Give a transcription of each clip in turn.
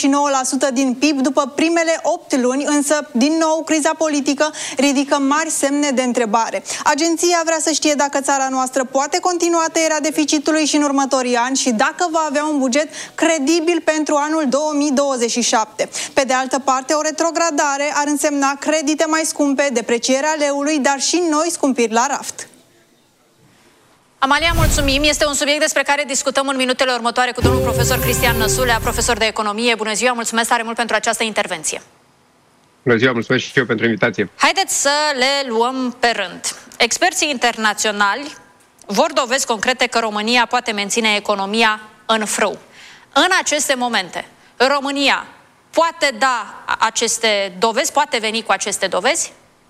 din PIB după primele 8 luni, însă, din nou, criza politică ridică mari semne de întrebare. Agenția vrea să știe dacă țara noastră poate continua tăierea deficitului și în următorii ani și dacă va avea un buget credibil pentru anul 2027. Pe de altă parte, o retrogradare ar însemna credite mai scumpe, deprecierea leului, dar și noi scumpiri la raft. Amalia, mulțumim. Este un subiect despre care discutăm în minutele următoare cu domnul profesor Cristian Năsulea, profesor de economie. Bună ziua, mulțumesc tare mult pentru această intervenție. Bună ziua, mulțumesc și eu pentru invitație. Haideți să le luăm pe rând. Experții internaționali vor dovezi concrete că România poate menține economia în frâu. În aceste momente, România poate da aceste dovezi, poate veni cu aceste dovezi?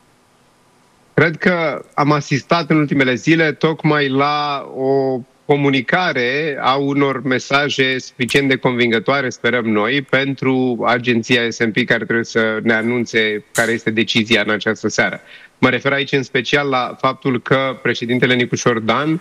Cred că am asistat în ultimele zile tocmai la o comunicare a unor mesaje suficient de convingătoare, sperăm noi, pentru agenția S&P care trebuie să ne anunțe care este decizia în această seară. Mă refer aici în special la faptul că președintele Nicușor Dan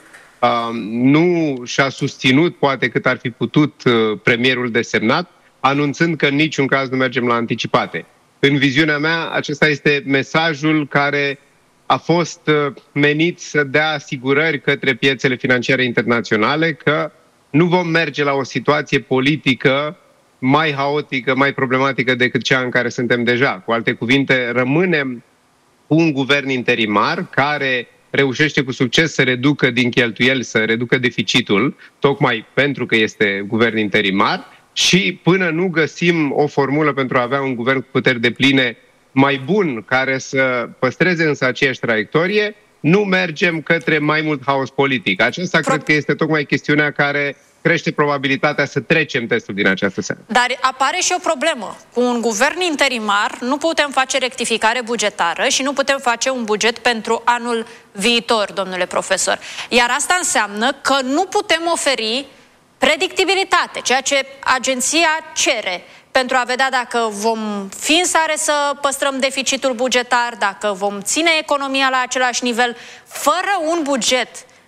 nu și-a susținut, poate cât ar fi putut, premierul desemnat, anunțând că în niciun caz nu mergem la anticipate. În viziunea mea, acesta este mesajul care a fost menit să dea asigurări către piețele financiare internaționale că nu vom merge la o situație politică mai haotică, mai problematică decât cea în care suntem deja. Cu alte cuvinte, rămânem cu un guvern interimar care reușește cu succes să reducă din cheltuieli, să reducă deficitul, tocmai pentru că este guvern interimar, și până nu găsim o formulă pentru a avea un guvern cu puteri depline mai bun, care să păstreze însă aceeași traiectorie, nu mergem către mai mult haos politic. Aceasta cred că este tocmai chestiunea care crește probabilitatea să trecem testul din această seară. Dar apare și o problemă. Cu un guvern interimar nu putem face rectificare bugetară și nu putem face un buget pentru anul viitor, domnule profesor. Iar asta înseamnă că nu putem oferi predictibilitate, ceea ce agenția cere, pentru a vedea dacă vom fi în stare să păstrăm deficitul bugetar, dacă vom ține economia la același nivel. Fără un buget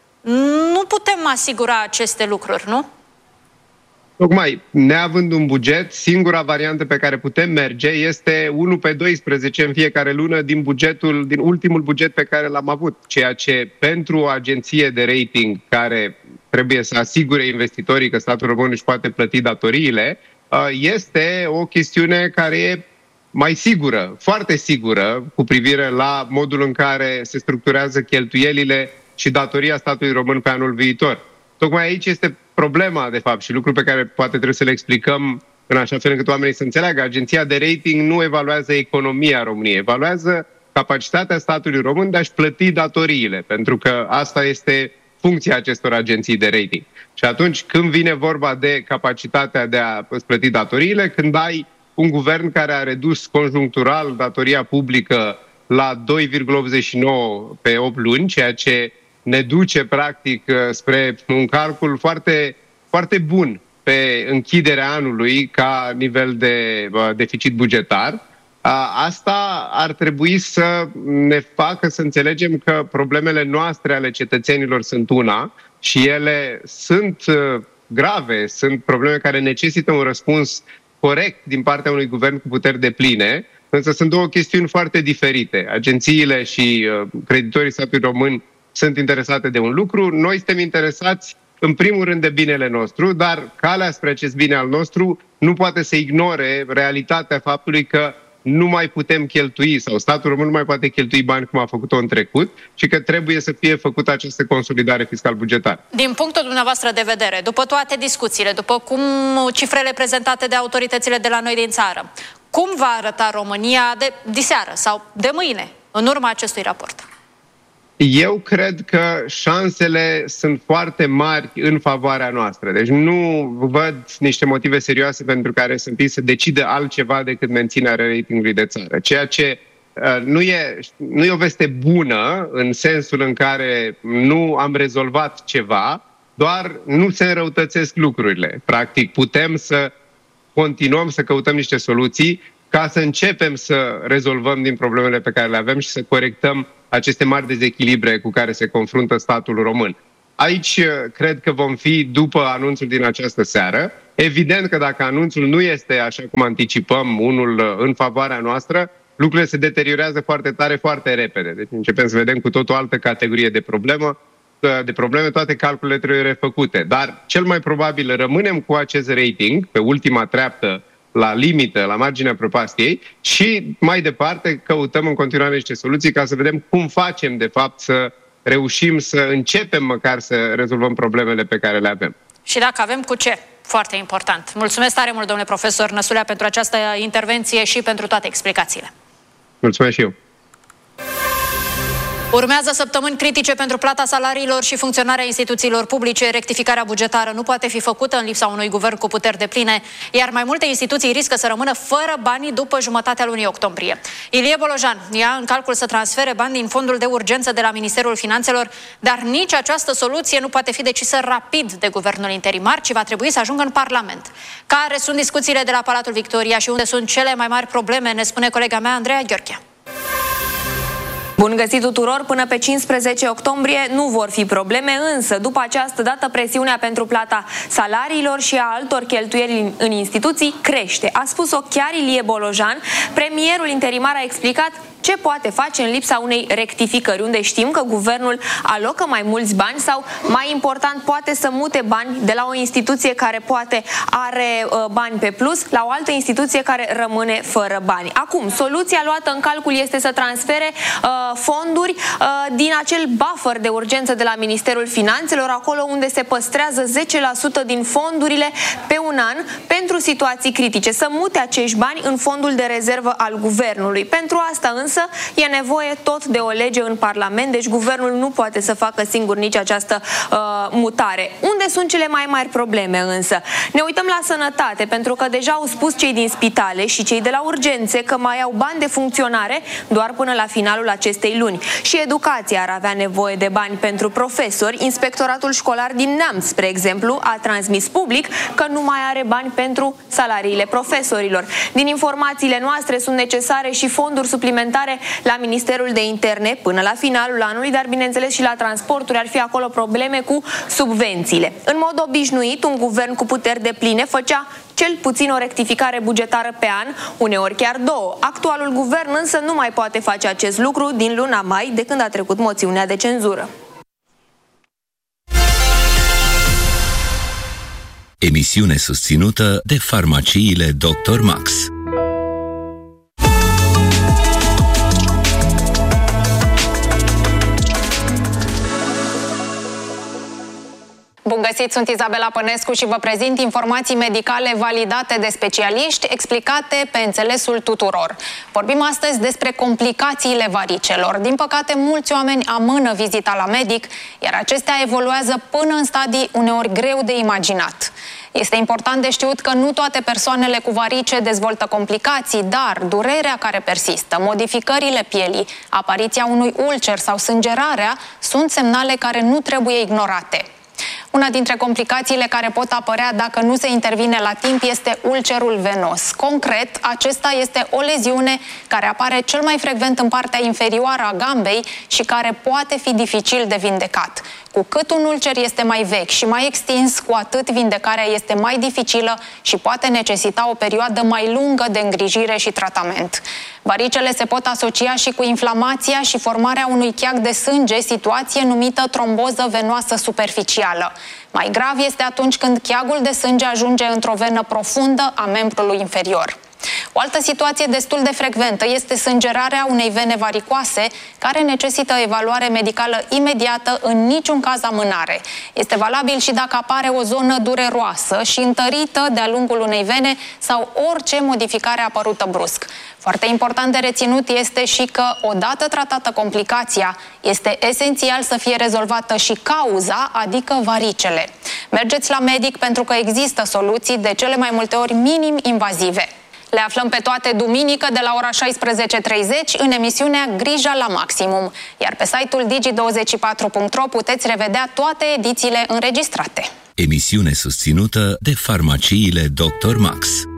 nu putem asigura aceste lucruri, nu? Tocmai, neavând un buget, singura variantă pe care putem merge este 1/12 în fiecare lună din ultimul buget pe care l-am avut, ceea ce pentru o agenție de rating care trebuie să asigure investitorii că statul român își poate plăti datoriile, este o chestiune care e mai sigură, foarte sigură, cu privire la modul în care se structurează cheltuielile și datoria statului român pe anul viitor. Tocmai aici este problema, de fapt, și lucru pe care poate trebuie să le explicăm în așa fel încât oamenii să înțeleagă. Agenția de rating nu evaluează economia României, evaluează capacitatea statului român de a-și plăti datoriile, pentru că asta este funcția acestor agenții de rating. Și atunci când vine vorba de capacitatea de a plăti datoriile, când ai un guvern care a redus conjunctural datoria publică la 2,89 pe 8 luni, ceea ce ne duce practic spre un calcul foarte, foarte bun pe închiderea anului ca nivel de deficit bugetar, asta ar trebui să ne facă să înțelegem că problemele noastre ale cetățenilor sunt una și ele sunt grave, sunt probleme care necesită un răspuns corect din partea unui guvern cu puteri depline, însă sunt două chestiuni foarte diferite. Agențiile și creditorii statului român sunt interesate de un lucru, noi suntem interesați în primul rând de binele nostru, dar calea spre acest bine al nostru nu poate să ignore realitatea faptului că nu mai putem cheltui, sau statul român nu mai poate cheltui bani cum a făcut-o în trecut, și că trebuie să fie făcută această consolidare fiscal-bugetară. Din punctul dumneavoastră de vedere, după toate discuțiile, după cum cifrele prezentate de autoritățile de la noi din țară, cum va arăta România de diseară sau de mâine, în urma acestui raport? Eu cred că șansele sunt foarte mari în favoarea noastră. Deci nu văd niște motive serioase pentru care S&P să decide altceva decât menținerea ratingului de țară. Ceea ce nu e o veste bună în sensul în care nu am rezolvat ceva, doar nu se înrăutățesc lucrurile. Practic putem să continuăm să căutăm niște soluții ca să începem să rezolvăm din problemele pe care le avem și să corectăm aceste mari dezechilibre cu care se confruntă statul român. Aici cred că vom fi după anunțul din această seară Evident că dacă anunțul nu este, așa cum anticipăm, unul în favoarea noastră, lucrurile se deteriorează foarte tare, foarte repede. Deci începem să vedem cu tot o altă categorie de probleme, toate calculele trebuie refăcute. Dar cel mai probabil rămânem cu acest rating pe ultima treaptă, la limită, la marginea prăpastiei și mai departe căutăm în continuare niște soluții ca să vedem cum facem de fapt să reușim să începem măcar să rezolvăm problemele pe care le avem. Și dacă avem cu ce? Foarte important. Mulțumesc tare mult, domnule profesor Năsulea, pentru această intervenție și pentru toate explicațiile. Mulțumesc și eu. Urmează săptămâni critice pentru plata salariilor și funcționarea instituțiilor publice. Rectificarea bugetară nu poate fi făcută în lipsa unui guvern cu puteri depline, iar mai multe instituții riscă să rămână fără bani după jumătatea lunii octombrie. Ilie Bolojan ia în calcul să transfere bani din fondul de urgență de la Ministerul Finanțelor, dar nici această soluție nu poate fi decisă rapid de guvernul interimar, ci va trebui să ajungă în Parlament. Care sunt discuțiile de la Palatul Victoria și unde sunt cele mai mari probleme, ne spune colega mea, Andreea Gheorghe. Bun găsit tuturor! Până pe 15 octombrie nu vor fi probleme, însă după această dată presiunea pentru plata salariilor și a altor cheltuieli în instituții crește. A spus-o chiar Ilie Bolojan. Premierul interimar a explicat ce poate face în lipsa unei rectificări, unde știm că guvernul alocă mai mulți bani sau, mai important, poate să mute bani de la o instituție care poate are bani pe plus la o altă instituție care rămâne fără bani. Acum, soluția luată în calcul este să transfere fonduri din acel buffer de urgență de la Ministerul Finanțelor, acolo unde se păstrează 10% din fondurile pe un an pentru situații critice, să mute acești bani în fondul de rezervă al guvernului. Pentru asta însă e nevoie tot de o lege în Parlament, deci guvernul nu poate să facă singur nici această mutare. Unde sunt cele mai mari probleme însă? Ne uităm la sănătate, pentru că deja au spus cei din spitale și cei de la urgențe că mai au bani de funcționare doar până la finalul acestei luni. Și educația ar avea nevoie de bani pentru profesori. Inspectoratul școlar din Neamț, spre exemplu, a transmis public că nu mai are bani pentru salariile profesorilor. Din informațiile noastre sunt necesare și fonduri suplimentare la Ministerul de Interne până la finalul anului, dar bineînțeles și la transporturi ar fi acolo probleme cu subvențiile. În mod obișnuit, un guvern cu puteri depline făcea cel puțin o rectificare bugetară pe an, uneori chiar două. Actualul guvern însă nu mai poate face acest lucru din luna mai, de când a trecut moțiunea de cenzură. Emisiune susținută de farmaciile Dr. Max. Bun găsit, sunt Izabela Pănescu și vă prezint informații medicale validate de specialiști, explicate pe înțelesul tuturor. Vorbim astăzi despre complicațiile varicelor. Din păcate, mulți oameni amână vizita la medic, iar acestea evoluează până în stadii uneori greu de imaginat. Este important de știut că nu toate persoanele cu varice dezvoltă complicații, dar durerea care persistă, modificările pielii, apariția unui ulcer sau sângerarea sunt semnale care nu trebuie ignorate. Una dintre complicațiile care pot apărea dacă nu se intervine la timp este ulcerul venos. Concret, acesta este o leziune care apare cel mai frecvent în partea inferioară a gambei și care poate fi dificil de vindecat. Cu cât un ulcer este mai vechi și mai extins, cu atât vindecarea este mai dificilă și poate necesita o perioadă mai lungă de îngrijire și tratament. Varicele se pot asocia și cu inflamația și formarea unui cheag de sânge, situație numită tromboză venoasă superficială. Mai grav este atunci când cheagul de sânge ajunge într-o venă profundă a membrului inferior. O altă situație destul de frecventă este sângerarea unei vene varicoase, care necesită evaluare medicală imediată, în niciun caz amânare. Este valabil și dacă apare o zonă dureroasă și întărită de-a lungul unei vene sau orice modificare apărută brusc. Foarte important de reținut este și că, odată tratată complicația, este esențial să fie rezolvată și cauza, adică varicele. Mergeți la medic pentru că există soluții, de cele mai multe ori minim invazive. Le aflăm pe toate duminică de la ora 16:30 în emisiunea Grija la Maximum. Iar pe site-ul digi24.ro puteți revedea toate edițiile înregistrate. Emisiune susținută de farmaciile Dr. Max.